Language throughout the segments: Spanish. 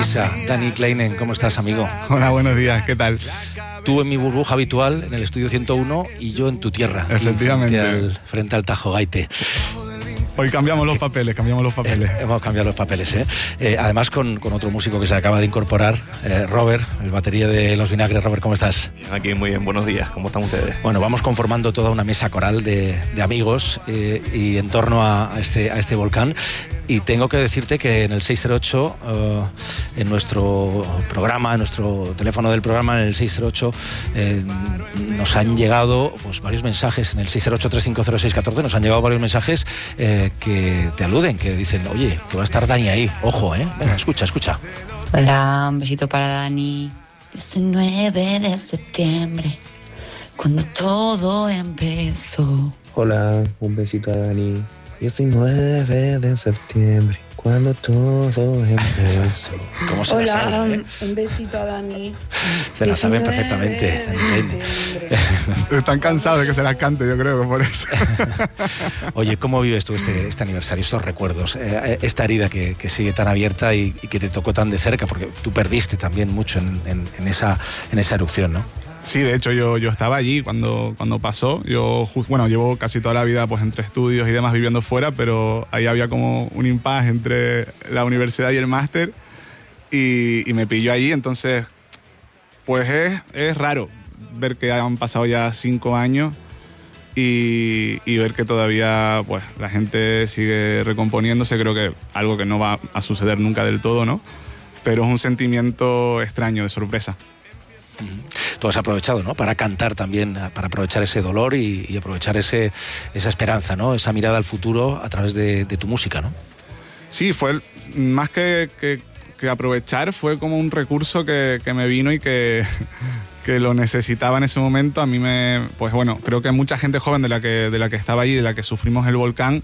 Prisa. Dani Kleinen, ¿cómo estás, amigo? Hola, buenos días, ¿qué tal? Tú en mi burbuja habitual, en el estudio 101, y yo en tu tierra. Efectivamente. Frente al Tajo Gaite. Hoy cambiamos los papeles. Hemos cambiado los papeles, además con otro músico que se acaba de incorporar, Robert, el batería de Los Vinagres. Robert, ¿cómo estás? Aquí muy bien, buenos días, ¿cómo están ustedes? Bueno, vamos conformando toda una mesa coral de amigos y en torno a este volcán. Y tengo que decirte que en el 608, en nuestro programa, en nuestro teléfono del programa, en el 608, nos han llegado pues varios mensajes, en el 608-350-614, nos han llegado varios mensajes que te aluden, que dicen, oye, que va a estar Dani ahí, ojo, venga, escucha. Hola, un besito para Dani. 19 de septiembre, cuando todo empezó. Hola, un besito a Dani. 19 de septiembre, cuando todo empezó. ¿Cómo se la saben, un besito a Dani. Se la saben perfectamente. Están cansados de que se las cante, yo creo que por eso. Oye, ¿cómo vives tú este aniversario, estos recuerdos? Esta herida que sigue tan abierta y que te tocó tan de cerca, porque tú perdiste también mucho en esa erupción, ¿no? Sí, de hecho yo estaba allí cuando pasó. Yo llevo casi toda la vida pues entre estudios y demás viviendo fuera, pero ahí había como un impasse entre la universidad y el máster y me pilló allí. Entonces pues es raro ver que han pasado ya 5 años y ver que todavía pues la gente sigue recomponiéndose. Creo que algo que no va a suceder nunca del todo, ¿no? Pero es un sentimiento extraño, de sorpresa. Tú has aprovechado, ¿no?, para cantar también, para aprovechar ese dolor y aprovechar esa esperanza, ¿no?, esa mirada al futuro a través de tu música, ¿no? Sí, fue más que aprovechar, fue como un recurso que me vino y que lo necesitaba en ese momento. A mí creo que mucha gente joven de la que estaba allí, de la que sufrimos el volcán,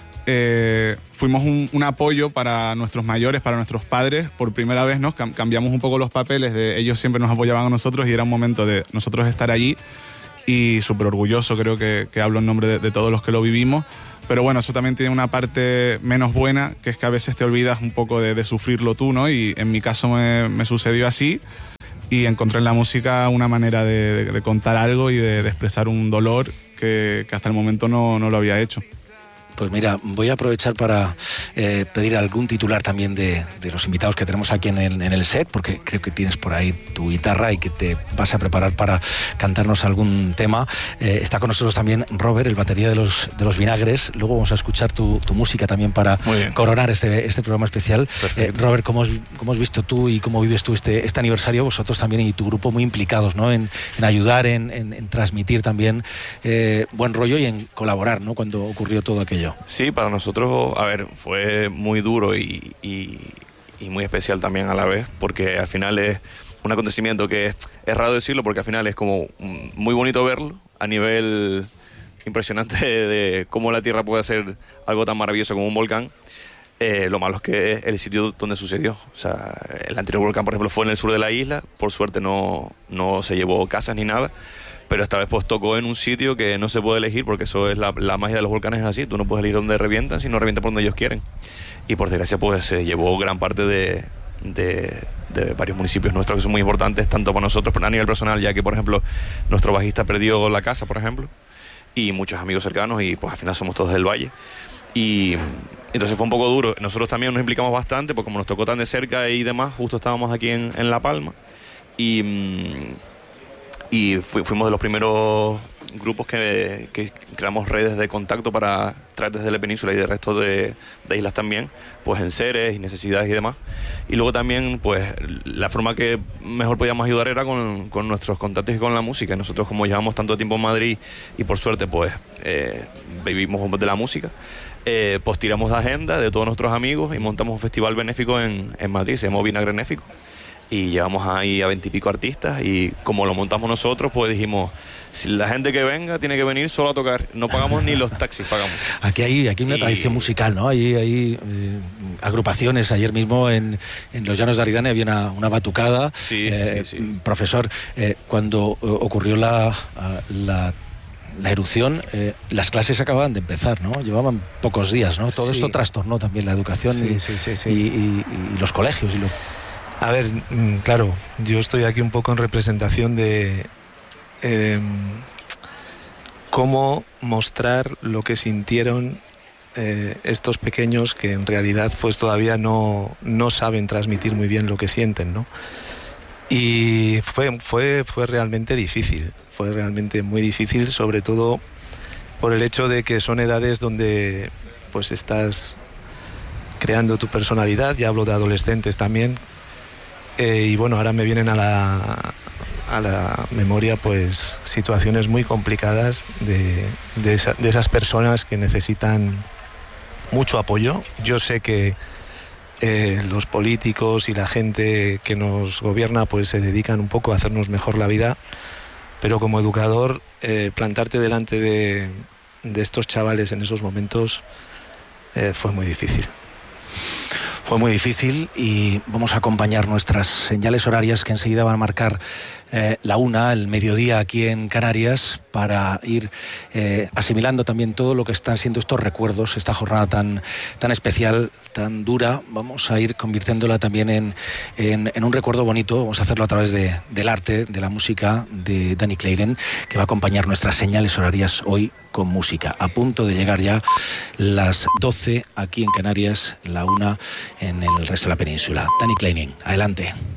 fuimos un apoyo para nuestros mayores, para nuestros padres. Por primera vez nos cambiamos un poco los papeles, ellos siempre nos apoyaban a nosotros y era un momento de nosotros estar allí, y súper orgulloso, creo que hablo en nombre de todos los que lo vivimos. Pero bueno, eso también tiene una parte menos buena, que es que a veces te olvidas un poco de sufrirlo tú, ¿no? Y en mi caso me sucedió así, y encontré en la música una manera de contar algo y de expresar un dolor que hasta el momento no lo había hecho. Pues mira, voy a aprovechar para pedir algún titular también de los invitados que tenemos aquí en el set, porque creo que tienes por ahí tu guitarra y que te vas a preparar para cantarnos algún tema. Está con nosotros también Robert, el batería de los Vinagres. Luego vamos a escuchar tu música también para coronar este programa especial. Robert, ¿cómo has visto tú y cómo vives tú este aniversario? Vosotros también y tu grupo muy implicados, ¿no?, en ayudar, en transmitir también buen rollo y en colaborar, ¿no?, cuando ocurrió todo aquello. Sí, para nosotros, fue muy duro y muy especial también a la vez, porque al final es un acontecimiento que es raro decirlo, porque al final es como muy bonito verlo, a nivel impresionante de cómo la Tierra puede ser algo tan maravilloso como un volcán. Lo malo es que es el sitio donde sucedió. O sea, el anterior volcán, por ejemplo, fue en el sur de la isla. Por suerte no se llevó casas ni nada, pero esta vez pues tocó en un sitio que no se puede elegir, porque eso es la magia de los volcanes, es así. Tú no puedes elegir dónde revientan, sino revientan por donde ellos quieren. Y por desgracia pues se llevó gran parte de varios municipios nuestros que son muy importantes, tanto para nosotros a nivel personal, ya que por ejemplo nuestro bajista perdió la casa, por ejemplo, y muchos amigos cercanos, y pues al final somos todos del Valle. Y entonces fue un poco duro. Nosotros también nos implicamos bastante, porque como nos tocó tan de cerca y demás, justo estábamos aquí en La Palma, y fuimos de los primeros grupos que creamos redes de contacto para traer desde la península y del resto de islas también, pues enseres y necesidades y demás. Y luego también, pues la forma que mejor podíamos ayudar era con nuestros contactos y con la música. Nosotros, como llevamos tanto tiempo en Madrid y por suerte pues vivimos de la música, pues tiramos de agenda de todos nuestros amigos y montamos un festival benéfico en Madrid, se llamó Vinagrenéfico. Y llevamos ahí a 20 y pico artistas, y como lo montamos nosotros, pues dijimos, si la gente que venga tiene que venir solo a tocar, no pagamos ni los taxis, pagamos. Aquí hay una tradición musical, ¿no? Hay agrupaciones. Ayer mismo en los Llanos de Aridane había una batucada. Sí. Profesor, cuando ocurrió la erupción, las clases acababan de empezar, ¿no? Llevaban pocos días, ¿no? Todo esto trastornó también la educación y los colegios y lo... A ver, claro, yo estoy aquí un poco en representación de cómo mostrar lo que sintieron estos pequeños que en realidad pues todavía no saben transmitir muy bien lo que sienten, ¿no? Y fue realmente difícil, fue realmente muy difícil, sobre todo por el hecho de que son edades donde pues estás creando tu personalidad, ya hablo de adolescentes también, y bueno, ahora me vienen a la memoria pues situaciones muy complicadas de esas personas que necesitan mucho apoyo. Yo sé que los políticos y la gente que nos gobierna pues se dedican un poco a hacernos mejor la vida, pero como educador plantarte delante de estos chavales en esos momentos fue muy difícil. Fue muy difícil y vamos a acompañar nuestras señales horarias que enseguida van a marcar la 1, el mediodía aquí en Canarias, para ir asimilando también todo lo que están siendo estos recuerdos, esta jornada tan especial, tan dura. Vamos a ir convirtiéndola también en un recuerdo bonito. Vamos a hacerlo a través del arte, de la música de Danny Claren, que va a acompañar nuestras señales horarias hoy con música. A punto de llegar ya las 12 aquí en Canarias, la 1 en el resto de la península. Danny Claren, adelante.